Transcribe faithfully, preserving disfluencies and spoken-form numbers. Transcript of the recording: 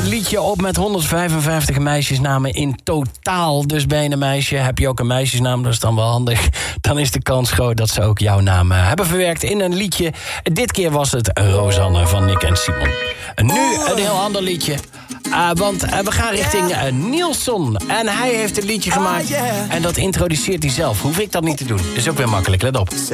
een liedje op met honderdvijfenvijftig meisjesnamen in totaal. Dus ben je een meisje, heb je ook een meisjesnaam, dat is dan wel handig. Dan is de kans groot dat ze ook jouw naam uh, hebben verwerkt in een liedje. Dit keer was het Rosanne van Nick en Simon. Nu een heel ander liedje. Uh, want uh, we gaan richting uh, Nielsen. En hij heeft een liedje gemaakt. En dat introduceert hij zelf. Hoef ik dat niet te doen. Is ook weer makkelijk, let op.